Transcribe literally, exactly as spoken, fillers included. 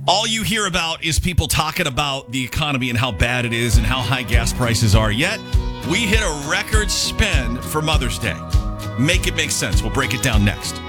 All you hear about is people talking about the economy and how bad it is and how high gas prices are. Yet, we hit a record spend for Mother's Day. Make it make sense. We'll break it down next.